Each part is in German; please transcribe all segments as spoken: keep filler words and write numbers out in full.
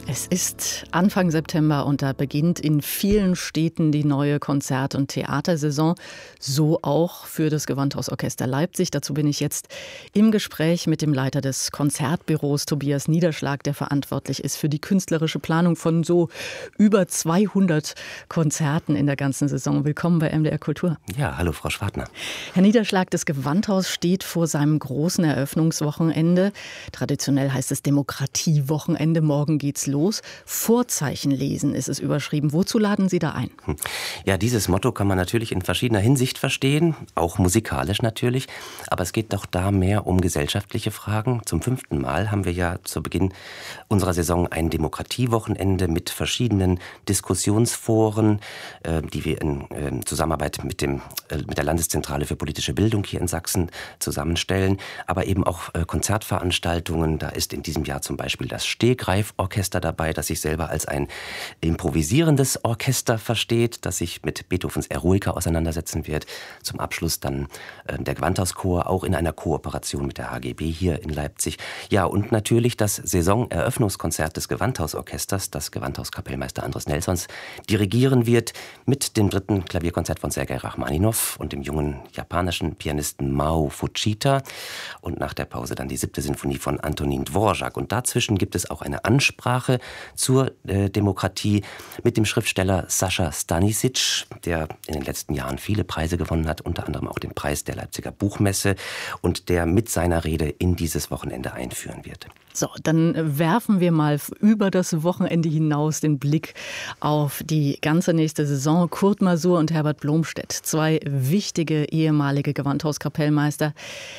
Es ist Anfang September und da beginnt in vielen Städten die neue Konzert- und Theatersaison. So auch für das Gewandhausorchester Leipzig. Dazu bin ich jetzt im Gespräch mit dem Leiter des Konzertbüros, Tobias Niederschlag, der verantwortlich ist für die künstlerische Planung von so über zweihundert Konzerten in der ganzen Saison. Willkommen bei M D R Kultur. Ja, hallo Frau Schwartner. Herr Niederschlag, das Gewandhaus steht vor seinem großen Eröffnungswochenende. Traditionell heißt es Demokratiewochenende. Morgen geht's los. Vorzeichen lesen ist es überschrieben. Wozu laden Sie da ein? Ja, dieses Motto kann man natürlich in verschiedener Hinsicht verstehen, auch musikalisch natürlich. Aber es geht doch da mehr um gesellschaftliche Fragen. Zum fünften Mal haben wir ja zu Beginn unserer Saison ein Demokratiewochenende mit verschiedenen Diskussionsforen, äh, die wir in äh, Zusammenarbeit mit, dem, äh, mit der Landeszentrale für politische Bildung hier in Sachsen zusammenstellen. Aber eben auch äh, Konzertveranstaltungen. Da ist in diesem Jahr zum Beispiel das Stegreif-Orchester dabei, das sich selber als ein improvisierendes Orchester versteht, das sich mit Beethovens Eroica auseinandersetzen wird. Zum Abschluss dann äh, der Gewandhauschor, auch in einer Kooperation mit der H G B hier in Leipzig. Ja, und natürlich das Saisoneröffnungskonzert des Gewandhausorchesters, das Gewandhauskapellmeister Andres Nelsons dirigieren wird, mit dem dritten Klavierkonzert von Sergei Rachmaninow und dem jungen japanischen Pianisten Mao Fujita. Und nach der Pause dann die siebte Sinfonie von Antonin Dvorak. Und dazwischen gibt es auch eine Ansprache zur äh, Demokratie mit dem Schriftsteller Sascha Stanisic, der in den letzten Jahren viele Preise gewonnen hat, unter anderem auch den Preis der Leipziger Buchmesse und der mit seiner Rede in dieses Wochenende einführen wird. So, dann werfen wir mal über das Wochenende hinaus den Blick auf die ganze nächste Saison. Kurt Masur und Herbert Blomstedt, zwei wichtige ehemalige Gewandhauskapellmeister,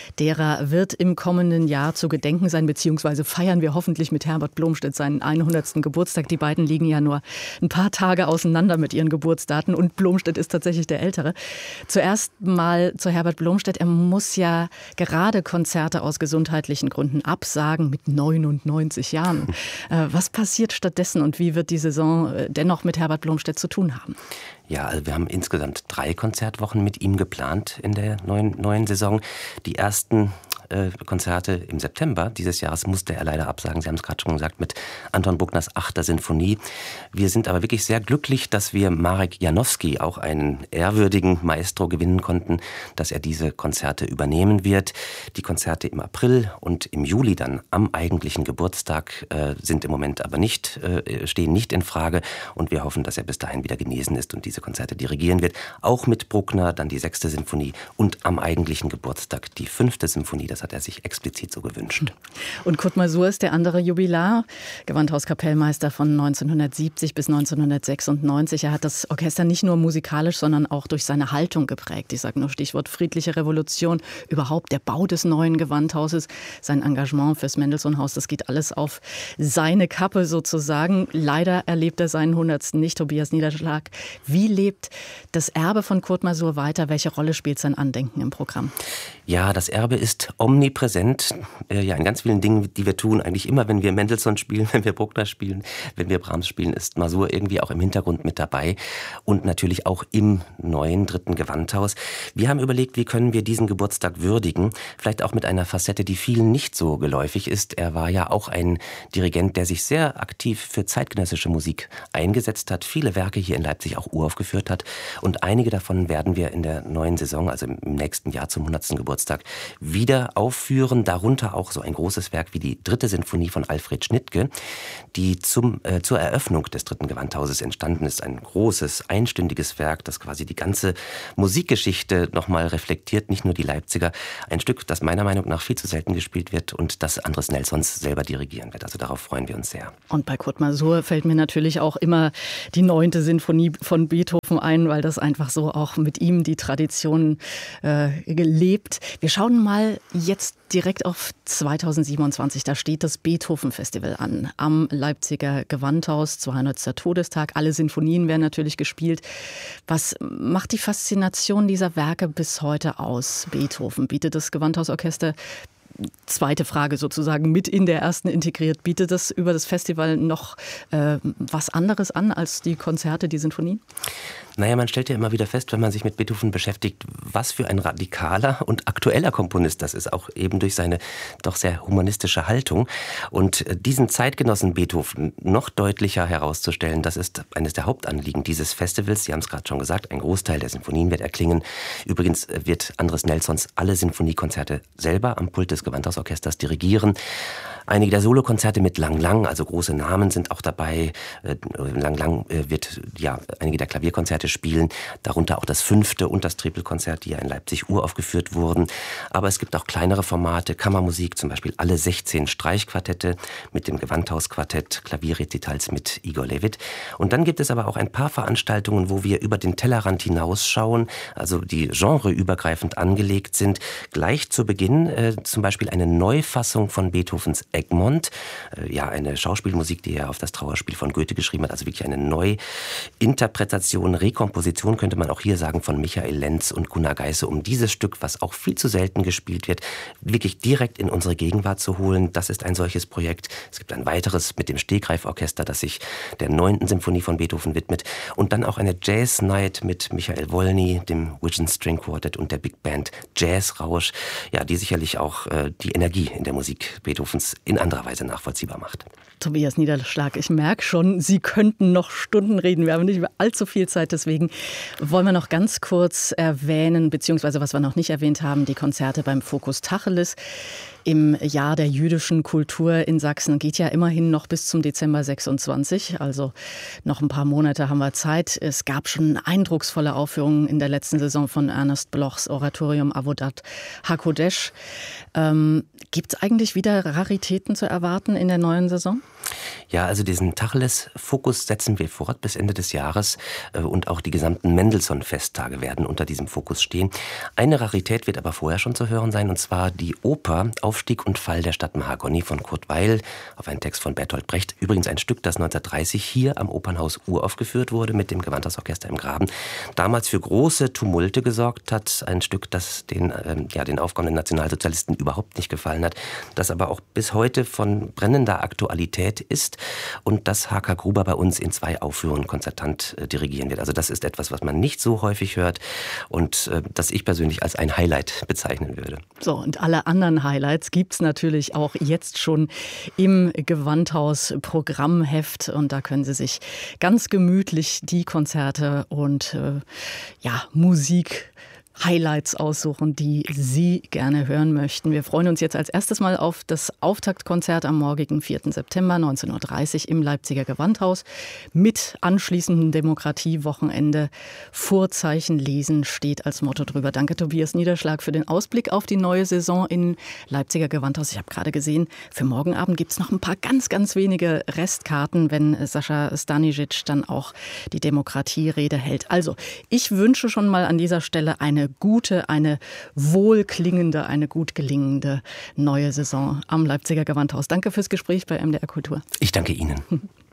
derer wird im kommenden Jahr zu gedenken sein, beziehungsweise feiern wir hoffentlich mit Herbert Blomstedt seinen hundertsten Geburtstag. Die beiden liegen ja nur ein paar Tage auseinander mit ihren Geburtsdaten und Blomstedt ist tatsächlich der Ältere. Zuerst mal zu Herbert Blomstedt. Er muss ja gerade Konzerte aus gesundheitlichen Gründen absagen mit neunundneunzig Jahren. Was passiert stattdessen und wie wird die Saison dennoch mit Herbert Blomstedt zu tun haben? Ja, also wir haben insgesamt drei Konzertwochen mit ihm geplant in der neuen, neuen Saison. Die ersten äh, Konzerte im September dieses Jahres musste er leider absagen. Sie haben es gerade schon gesagt, mit Anton Bruckners achter Sinfonie. Wir sind aber wirklich sehr glücklich, dass wir Marek Janowski, auch einen ehrwürdigen Maestro, gewinnen konnten, dass er diese Konzerte übernehmen wird. Die Konzerte im April und im Juli dann am eigentlichen Geburtstag äh, sind im Moment aber nicht, äh, stehen nicht in Frage und wir hoffen, dass er bis dahin wieder genesen ist und diese Konzerte dirigieren wird. Auch mit Bruckner dann die sechste Sinfonie und am eigentlichen Geburtstag die fünfte Sinfonie. Das hat er sich explizit so gewünscht. Und Kurt Masur ist der andere Jubilar, Gewandhauskapellmeister von neunzehnhundertsiebzig bis neunzehnhundertsechsundneunzig. Er hat das Orchester nicht nur musikalisch, sondern auch durch seine Haltung geprägt. Ich sage nur Stichwort friedliche Revolution, überhaupt der Bau des neuen Gewandhauses, sein Engagement fürs Mendelssohn-Haus, das geht alles auf seine Kappe sozusagen. Leider erlebt er seinen hundertsten nicht, Tobias Niederschlag. Wie lebt das Erbe von Kurt Masur weiter? Welche Rolle spielt sein Andenken im Programm? Ja, das Erbe ist omnipräsent. Äh, ja, in ganz vielen Dingen, die wir tun, eigentlich immer, wenn wir Mendelssohn spielen, wenn wir Bruckner spielen, wenn wir Brahms spielen, ist Masur irgendwie auch im Hintergrund mit dabei und natürlich auch im neuen dritten Gewandhaus. Wir haben überlegt, wie können wir diesen Geburtstag würdigen, vielleicht auch mit einer Facette, die vielen nicht so geläufig ist. Er war ja auch ein Dirigent, der sich sehr aktiv für zeitgenössische Musik eingesetzt hat, viele Werke hier in Leipzig auch uraufgeführt hat und einige davon werden wir in der neuen Saison, also im nächsten Jahr zum hundertsten Geburtstag, wieder aufführen. Darunter auch so ein großes Werk wie die dritte Sinfonie von Alfred Schnittke, die zum, äh, zur Eröffnung des dritten Gewandhauses entstanden ist. Ein großes, einstündiges Werk, das quasi die ganze Musikgeschichte nochmal reflektiert, nicht nur die Leipziger. Ein Stück, das meiner Meinung nach viel zu selten gespielt wird und das Andres Nelsons selber dirigieren wird. Also darauf freuen wir uns sehr. Und bei Kurt Masur fällt mir natürlich auch immer die neunte Sinfonie von Beethoven ein, weil das einfach so auch mit ihm die Tradition äh, lebt. Wir schauen mal jetzt direkt auf zweitausendsiebenundzwanzig. Da steht das Beethoven-Festival an am Leipziger Gewandhaus, zweihundertsten Todestag. Alle Sinfonien werden natürlich gespielt. Was macht die Faszination dieser Werke bis heute aus? Beethoven bietet das Gewandhausorchester, zweite Frage sozusagen, mit in der ersten integriert, bietet das über das Festival noch äh, was anderes an als die Konzerte, die Sinfonien? Naja, man stellt ja immer wieder fest, wenn man sich mit Beethoven beschäftigt, was für ein radikaler und aktueller Komponist das ist, auch eben durch seine doch sehr humanistische Haltung. Und diesen Zeitgenossen Beethoven noch deutlicher herauszustellen, das ist eines der Hauptanliegen dieses Festivals. Sie haben es gerade schon gesagt, ein Großteil der Sinfonien wird erklingen. Übrigens wird Andres Nelsons alle Sinfoniekonzerte selber am Pult des Gewandhausorchesters dirigieren. Einige der Solokonzerte mit Lang Lang, also große Namen, sind auch dabei. Lang Lang wird ja einige der Klavierkonzerte spielen, darunter auch das fünfte und das Tripelkonzert, die ja in Leipzig uraufgeführt wurden. Aber es gibt auch kleinere Formate, Kammermusik, zum Beispiel alle sechzehn Streichquartette mit dem Gewandhausquartett, Klavierrezitals mit Igor Levit. Und dann gibt es aber auch ein paar Veranstaltungen, wo wir über den Tellerrand hinausschauen, also die genreübergreifend angelegt sind. Gleich zu Beginn äh, zum Beispiel eine Neufassung von Beethovens Egmont, äh, ja eine Schauspielmusik, die er auf das Trauerspiel von Goethe geschrieben hat, also wirklich eine Neuinterpretation, Rekomposition könnte man auch hier sagen von Michael Lenz und Gunnar Geisse, um dieses Stück, was auch viel zu selten gespielt wird, wirklich direkt in unsere Gegenwart zu holen. Das ist ein solches Projekt. Es gibt ein weiteres mit dem Stegreiforchester, das sich der neunten Symphonie von Beethoven widmet und dann auch eine Jazz Night mit Michael Wolny, dem Wiggin String Quartet und der Big Band Jazz Rausch, ja, die sicherlich auch äh, die Energie in der Musik Beethovens in anderer Weise nachvollziehbar macht. Tobias Niederschlag, ich merke schon, Sie könnten noch Stunden reden. Wir haben nicht mehr allzu viel Zeit, deswegen wollen wir noch ganz kurz erwähnen, beziehungsweise was wir noch nicht erwähnt haben, die Konzerte beim Fokus Tacheles im Jahr der jüdischen Kultur in Sachsen geht ja immerhin noch bis zum Dezember sechsundzwanzig, also noch ein paar Monate haben wir Zeit. Es gab schon eindrucksvolle Aufführungen in der letzten Saison von Ernest Blochs Oratorium Avodat HaKodesh. Ähm, gibt es eigentlich wieder Raritäten zu erwarten in der neuen Saison? Ja, also diesen Tacheles-Fokus setzen wir fort bis Ende des Jahres und auch die gesamten Mendelssohn-Festtage werden unter diesem Fokus stehen. Eine Rarität wird aber vorher schon zu hören sein, und zwar die Oper Aufstieg und Fall der Stadt Mahagoni von Kurt Weill auf einen Text von Bertolt Brecht. Übrigens ein Stück, das neunzehnhundertdreißig hier am Opernhaus uraufgeführt wurde mit dem Gewandhausorchester im Graben. Damals für große Tumulte gesorgt hat, ein Stück, das den, ähm, ja, den aufkommenden Nationalsozialisten überhaupt nicht gefallen hat, das aber auch bis heute von brennender Aktualität ist und das H K Gruber bei uns in zwei Aufführungen konzertant äh, dirigieren wird. Also das ist etwas, was man nicht so häufig hört und äh, das ich persönlich als ein Highlight bezeichnen würde. So, und alle anderen Highlights gibt es natürlich auch jetzt schon im Gewandhaus-Programmheft und da können Sie sich ganz gemütlich die Konzerte und äh, ja, Musik Highlights aussuchen, die Sie gerne hören möchten. Wir freuen uns jetzt als erstes mal auf das Auftaktkonzert am morgigen vierten September neunzehn Uhr dreißig im Leipziger Gewandhaus mit anschließendem Demokratiewochenende. Vorzeichen lesen steht als Motto drüber. Danke Tobias Niederschlag für den Ausblick auf die neue Saison im Leipziger Gewandhaus. Ich habe gerade gesehen, für morgen Abend gibt es noch ein paar ganz, ganz wenige Restkarten, wenn Sascha Stanisic dann auch die Demokratierede hält. Also, ich wünsche schon mal an dieser Stelle eine gute, eine wohlklingende, eine gut gelingende neue Saison am Leipziger Gewandhaus. Danke fürs Gespräch bei M D R Kultur. Ich danke Ihnen.